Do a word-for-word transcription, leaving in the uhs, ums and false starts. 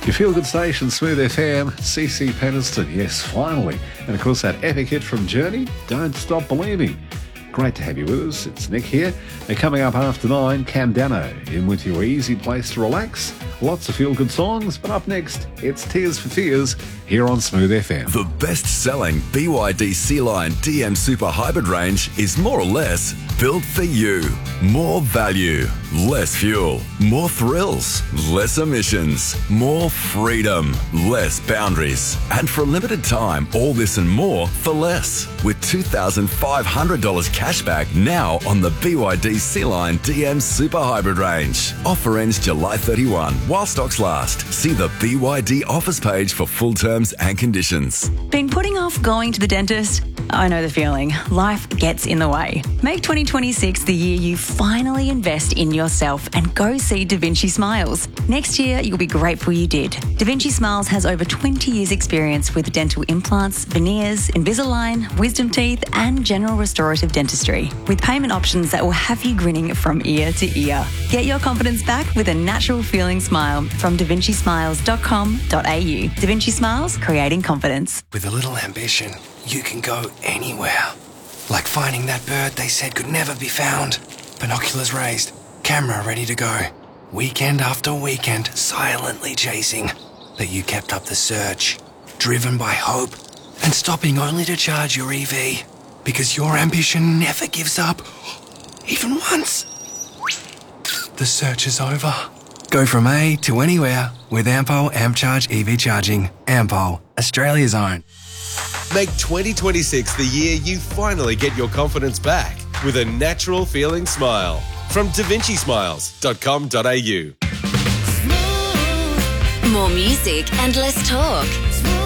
Your feel-good station, Smooth F M, C C Peniston, yes, finally. And of course that epic hit from Journey, Don't Stop Believing. Great to have you with us. It's Nick here. And coming up after nine, Cam Dano in with your easy place to relax. Lots of feel-good songs, but up next, it's Tears for Fears here on Smooth F M. The best-selling B Y D Sea-Line D M Super Hybrid range is more or less built for you. More value, less fuel, more thrills, less emissions, more freedom, less boundaries. And for a limited time, all this and more for less. With two thousand five hundred dollars cashback now on the B Y D Sea-Line D M Super Hybrid range. Offer ends July thirty-first while stocks last. See the B Y D offers page for full terms and conditions. Been putting off going to the dentist? I know the feeling. Life gets in the way. Make twenty twenty-six the year you finally invest in yourself and go see Da Vinci Smiles. Next year, you'll be grateful you did. Da Vinci Smiles has over twenty years experience with dental implants, veneers, Invisalign, wisdom teeth and general restorative dentistry. With payment options that will have you grinning from ear to ear. Get your confidence back with a natural feeling smile from da vinci smiles dot com dot a u. Da Vinci Smiles, creating confidence. With a little ambition, you can go anywhere. Like finding that bird they said could never be found. Binoculars raised, camera ready to go. Weekend after weekend, silently chasing. But you kept up the search, driven by hope, and stopping only to charge your E V. Because your ambition never gives up, even once. The search is over. Go from A to anywhere with Ampol AmpCharge E V charging. Ampol, Australia's own. Make twenty twenty-six the year you finally get your confidence back with a natural feeling smile from da vinci smiles dot com dot a u. More music and less talk.